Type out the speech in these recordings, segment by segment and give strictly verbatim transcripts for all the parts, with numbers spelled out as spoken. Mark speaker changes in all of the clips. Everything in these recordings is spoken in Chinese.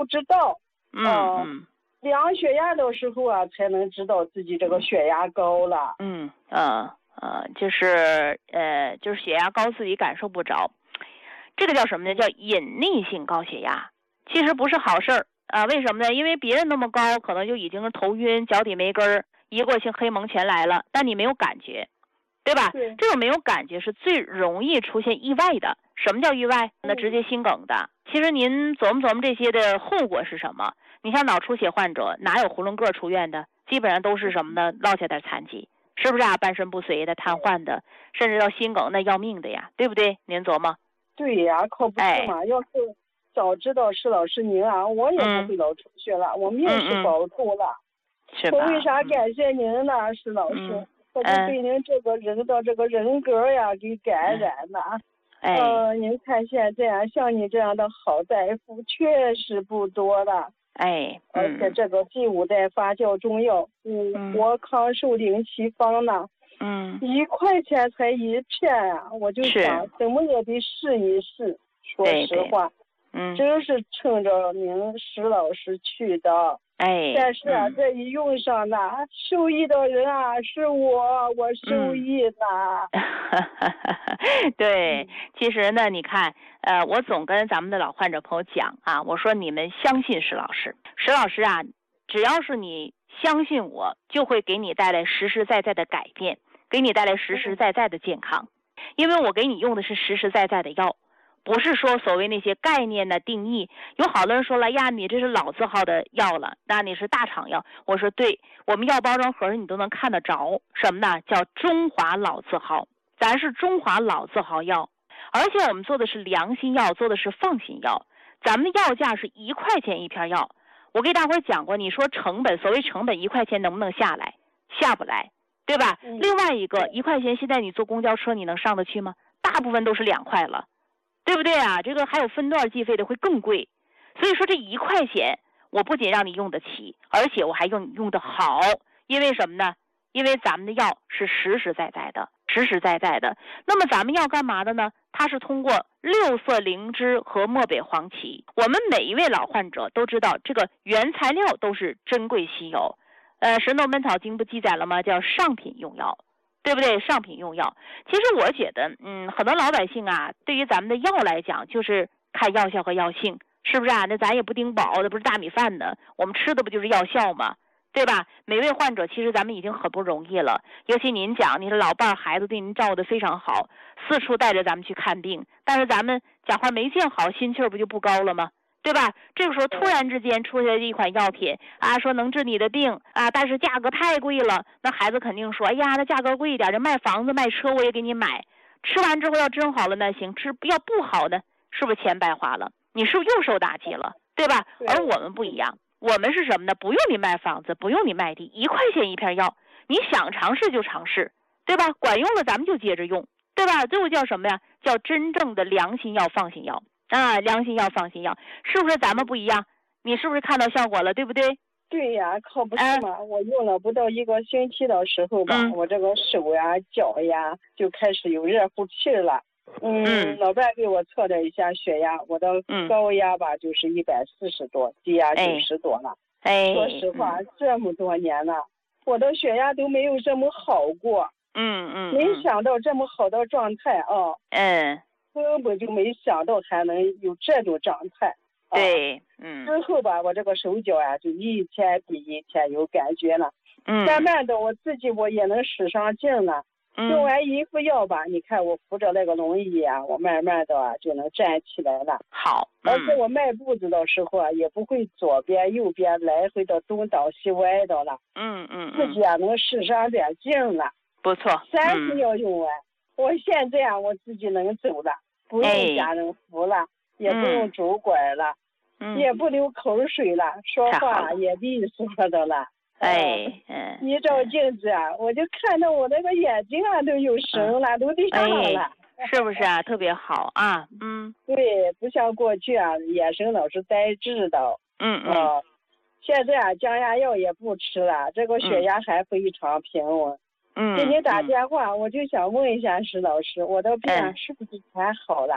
Speaker 1: 知道。
Speaker 2: 嗯
Speaker 1: 呃、
Speaker 2: 嗯。
Speaker 1: 量血压的时候啊，才能知道自己这个血压高了。
Speaker 2: 嗯呃呃，就是呃就是血压高自己感受不着，这个叫什么呢？叫隐匿性高血压，其实不是好事儿啊。为什么呢？因为别人那么高，可能就已经是头晕、脚底没根儿、一过性黑蒙前来了，但你没有感觉，对吧？
Speaker 1: 对，
Speaker 2: 这种没有感觉是最容易出现意外的。什么叫意外？那直接心梗的。其实您琢磨琢磨这些的后果是什么？你像脑出血患者，哪有囫囵个出院的？基本上都是什么呢？落下点残疾，是不是啊？半身不遂的、瘫痪的，甚至到心梗那要命的呀，对不对？您琢磨。
Speaker 1: 对呀，可不是嘛。哎、要是早知道施老师您啊，我也不会老出血了，嗯、我命是保住了。
Speaker 2: 是吧？
Speaker 1: 我为啥感谢您呢，施老师？嗯、我就被您这个人的这个人格呀给感染了。
Speaker 2: 哎，
Speaker 1: 呃，您看现在啊，像你这样的好大夫确实不多了。
Speaker 2: 哎，
Speaker 1: 而且这个第五代发酵中药，嗯，活康寿灵奇方呢，
Speaker 2: 嗯，
Speaker 1: 一块钱才一片啊，我就想怎么也得试一试。说实话，
Speaker 2: 嗯，
Speaker 1: 真是冲着您施老师去的。
Speaker 2: 哎，
Speaker 1: 但是啊，嗯、这一用上呢，受益的人啊是我，我受益了。
Speaker 2: 嗯、对，其实呢，你看，呃，我总跟咱们的老患者朋友讲啊，我说你们相信施老师，施老师啊，只要是你相信我，就会给你带来实实在在的改变，给你带来实实在在的健康，因为我给你用的是实实在在的药。不是说所谓那些概念的定义，有好多人说了呀，你这是老字号的药了，那你是大厂药。我说对，我们药包装盒你都能看得着，什么呢？叫中华老字号，咱是中华老字号药，而且我们做的是良心药，做的是放心药，咱们的药价是一块钱一片药。我给大伙讲过，你说成本，所谓成本一块钱能不能下来？下不来，对吧？嗯、另外一个一块钱，现在你坐公交车你能上得去吗？大部分都是两块了。对不对啊？这个还有分段计费的会更贵，所以说这一块钱我不仅让你用得起，而且我还用你用得好。因为什么呢？因为咱们的药是实实在在的，实实在在的。那么咱们要干嘛的呢？它是通过六色灵芝和漠北黄芪。我们每一位老患者都知道，这个原材料都是珍贵稀有。呃，《神农本草经》不记载了吗？叫上品用药。对不对？上品用药，其实我觉得，嗯，很多老百姓啊，对于咱们的药来讲，就是看药效和药性，是不是啊？那咱也不顶饱，那不是大米饭呢，我们吃的不就是药效吗？对吧？每位患者其实咱们已经很不容易了，尤其您讲，你的老伴儿孩子对您照顾得非常好，四处带着咱们去看病，但是咱们讲话没见好，心气儿不就不高了吗？对吧？这个时候突然之间出现一款药品啊，说能治你的病啊，但是价格太贵了，那孩子肯定说，哎呀，那价格贵一点，这卖房子卖车我也给你买。吃完之后要真好了那行，吃要不好呢，是不是钱白花了？你是不是又受打击了？对吧？而我们不一样，我们是什么呢？不用你卖房子，不用你卖地，一块钱一片药，你想尝试就尝试，对吧？管用了咱们就接着用，对吧？这就叫什么呀？叫真正的良心药、放心药。啊，良心药放心药，是不是咱们不一样？你是不是看到效果了，对不对？
Speaker 1: 对呀，可不是嘛！呃、我用了不到一个星期的时候吧，嗯、我这个手呀、脚呀就开始有热乎气了。嗯，嗯老伴给我测了一下血压，我的高压吧、嗯、就是一百四十多，低压九十多了。哎，说实话，嗯、这么多年了，我的血压都没有这么好过。
Speaker 2: 嗯嗯。
Speaker 1: 没想到这么好的状态啊！
Speaker 2: 嗯。
Speaker 1: 根本就没想到还能有这种状态。
Speaker 2: 对，啊、嗯。
Speaker 1: 之后吧，我这个手脚啊，就一天比一天有感觉了。嗯。慢慢的，我自己我也能使上劲了。嗯。用完一副药吧，你看我扶着那个轮椅啊，我慢慢的、啊、就能站起来了。
Speaker 2: 好。
Speaker 1: 嗯、而且我迈步子的时候啊，也不会左边右边来回的东倒西歪的了。
Speaker 2: 嗯嗯。
Speaker 1: 自己啊能使上点劲了。
Speaker 2: 不错。
Speaker 1: 三副药用完。嗯我现在啊，我自己能走了，不用家人扶了，哎、也不用拄拐了，嗯、也不流口水了，说话也利索的了。
Speaker 2: 哎，嗯，
Speaker 1: 一照镜子啊，我就看到我那个眼睛啊都有神了，嗯、都亮了、
Speaker 2: 哎，是不是啊？特别好啊，嗯，
Speaker 1: 对，不像过去啊，眼神老是呆滞的。
Speaker 2: 嗯嗯、
Speaker 1: 呃。现在啊，降压药也不吃了，这个血压还非常平稳。嗯，给你打电话，嗯、我就想问一下石老师，我的病啊、嗯、是不是全好了？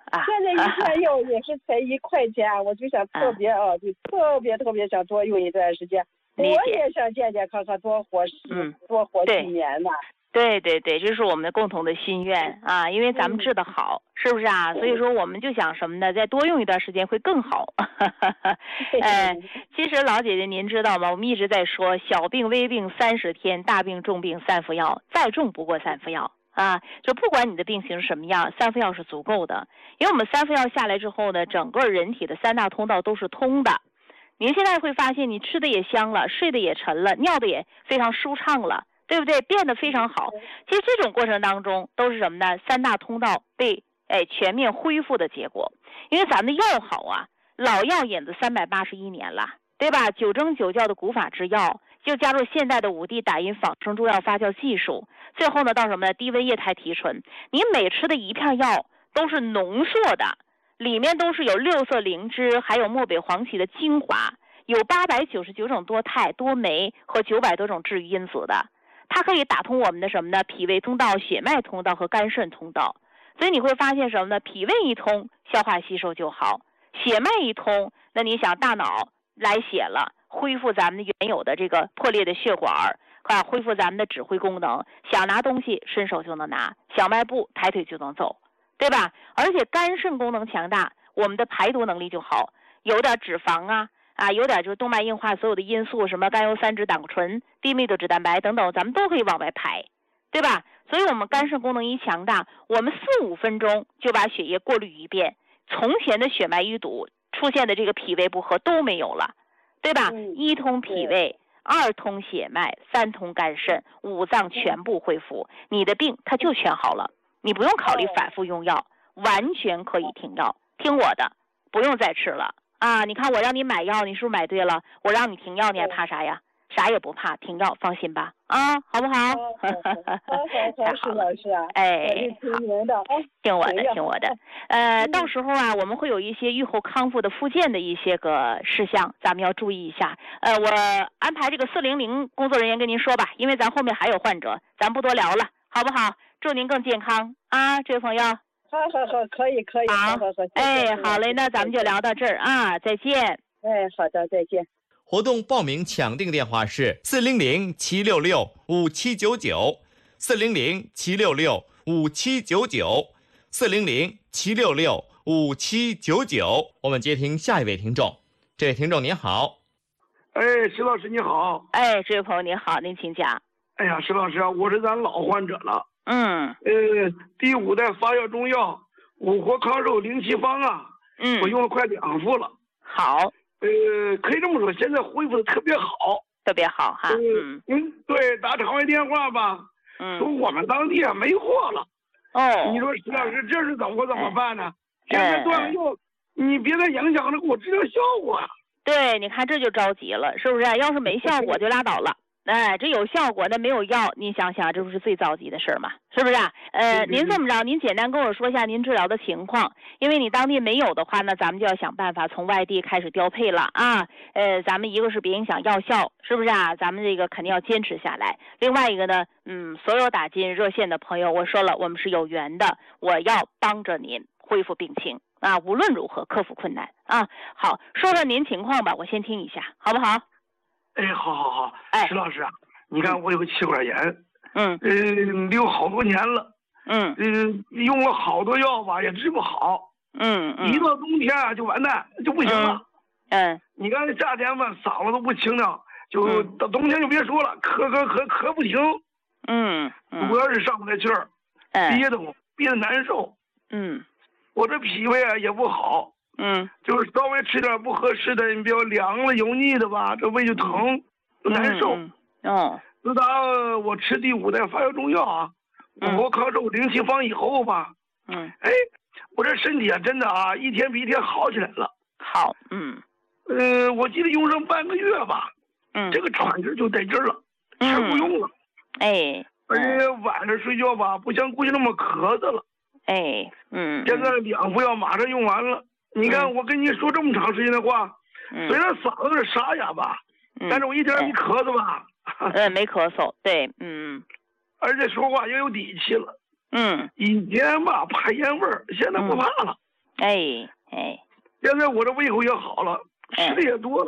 Speaker 2: 啊。
Speaker 1: 现在一片药也是才一块钱，我就想特别啊，就特别特别想多用一段时间。我也想健健康康，多活十、嗯，多活几年呢。
Speaker 2: 对对对，这是我们的共同的心愿啊！因为咱们治得好，嗯、是不是啊？所以说我们就想什么呢？再多用一段时间会更好。哎，其实老姐姐您知道吗？我们一直在说小病微病三十天，大病重病三服药，再重不过三服药啊！就不管你的病情是什么样，三副药是足够的。因为我们三副药下来之后呢，整个人体的三大通道都是通的。您现在会发现，你吃的也香了，睡得也沉了，尿的也非常舒畅了。对不对？变得非常好。其实这种过程当中都是什么呢？三大通道被哎全面恢复的结果。因为咱们的药好啊，老药引子三百八十一年了，对吧？九蒸九酵的古法制药，就加入现代的五 D 打印仿生中药发酵技术，最后呢到什么呢？低温液态提纯。你每吃的一片药都是浓缩的，里面都是有六色灵芝，还有漠北黄芪的精华，有八百九十九种多肽、多酶和九百多种治愈因子的。它可以打通我们的什么呢？脾胃通道、血脉通道和肝肾通道。所以你会发现什么呢？脾胃一通，消化吸收就好；血脉一通，那你想大脑来血了，恢复咱们的原有的这个破裂的血管啊，恢复咱们的指挥功能，想拿东西伸手就能拿，小卖部抬腿就能走，对吧？而且肝肾功能强大，我们的排毒能力就好，有点脂肪啊。啊，有点就是动脉硬化所有的因素，什么甘油三酯、胆固醇、低密度脂蛋白等等，咱们都可以往外排，对吧？所以我们肝肾功能一强大，我们四五分钟就把血液过滤一遍，从前的血脉淤堵出现的这个脾胃不和都没有了，对吧？嗯、一通脾胃，二通血脉，三通肝肾，五脏全部恢复，你的病它就全好了，你不用考虑反复用药，完全可以停药，听我的，不用再吃了。啊，你看我让你买药，你是不是买对了？我让你停药，你还怕啥呀？啥也不怕，停药，放心吧，啊，好不好？
Speaker 1: 好好好，太好了，老师啊，
Speaker 2: 哎，
Speaker 1: 听您的，
Speaker 2: 听我的，听我的。呃，到时候啊，我们会有一些预后康复的复健的一些个事项，咱们要注意一下。呃，我安排这个四零零工作人员跟您说吧，因为咱后面还有患者，咱不多聊了，好不好？祝您更健康啊，这位朋友。
Speaker 1: 好好好，可以可以，好好好，
Speaker 2: 哎，好嘞，那咱们就聊到这儿啊，再见。
Speaker 1: 哎，好的，再见。
Speaker 3: 活动报名抢订电话是四零零七六六五七九九，四零零七六六五七九九，四零零七六六五七九九。我们接听下一位听众，这位听众您好。
Speaker 4: 哎，石老师你好。
Speaker 2: 哎，这位朋友您好，您请讲。
Speaker 4: 哎呀，石老师啊，我是咱老患者了。
Speaker 2: 嗯，
Speaker 4: 呃，第五代发药中药五活康寿零七方啊，
Speaker 2: 嗯，
Speaker 4: 我用了快两副了。
Speaker 2: 好，
Speaker 4: 呃，可以这么说，现在恢复的特别好，
Speaker 2: 特别好哈。
Speaker 4: 嗯嗯，对，打场外电话吧，
Speaker 2: 嗯，
Speaker 4: 说我们当地啊没货了。
Speaker 2: 哦，
Speaker 4: 你说石老师这是怎么怎么办呢？现在断了药，你别再影响了，给我治疗效果。
Speaker 2: 对，你看这就着急了，是不是？要是没效果就拉倒了。哎，这有效果的没有药，您想想，这不是最着急的事儿吗？是不是啊？呃，您这么着，您简单跟我说一下您治疗的情况，因为你当地没有的话，那咱们就要想办法从外地开始调配了啊。呃，咱们一个是别影响药效，是不是啊？咱们这个肯定要坚持下来。另外一个呢，嗯，所有打进热线的朋友，我说了，我们是有缘的，我要帮着您恢复病情啊，无论如何克服困难啊。好，说说您情况吧，我先听一下，好不好？
Speaker 4: 哎，好好好，
Speaker 2: 哎，
Speaker 4: 石老师啊，你看我有个气管炎，
Speaker 2: 嗯，
Speaker 4: 呃，流好多年了，
Speaker 2: 嗯，
Speaker 4: 呃，用了好多药吧，也治不好，
Speaker 2: 嗯嗯，
Speaker 4: 一到冬天啊就完蛋，就不行了，
Speaker 2: 嗯，嗯
Speaker 4: 你看夏天嘛，嗓子都不清了，就到冬天就别说了，咳咳咳咳不停，
Speaker 2: 嗯，
Speaker 4: 主要是上不来气儿，
Speaker 2: 嗯，
Speaker 4: 憋得慌，憋得难受，
Speaker 2: 嗯，
Speaker 4: 我这脾胃啊也不好。
Speaker 2: 嗯，
Speaker 4: 就是稍微吃点不合适的，你比较凉了、油腻的吧，这胃就疼，就难受。
Speaker 2: 嗯，哦，
Speaker 4: 自打我吃第五代发药中药啊，五活康寿零七方以后吧，
Speaker 2: 嗯，
Speaker 4: 哎，我这身体啊，真的啊，一天比一天好起来了。
Speaker 2: 好，嗯，
Speaker 4: 呃，我记得用上半个月吧，
Speaker 2: 嗯，
Speaker 4: 这个喘劲就在这儿了，全不用了。
Speaker 2: 哎，
Speaker 4: 而且晚上睡觉吧，不像过去那么咳嗽了。
Speaker 2: 哎，嗯，
Speaker 4: 现在两副药马上用完了。你看，我跟你说这么长时间的话，
Speaker 2: 嗯、
Speaker 4: 虽然嗓子有点沙哑吧，
Speaker 2: 嗯、
Speaker 4: 但是我一点也没咳嗽吧。
Speaker 2: 嗯，没咳嗽，对，嗯。
Speaker 4: 而且说话也有底气了。
Speaker 2: 嗯。
Speaker 4: 以前吧怕烟味儿，现在不怕了。
Speaker 2: 哎哎，
Speaker 4: 现在我这胃口也好了，吃的也多了。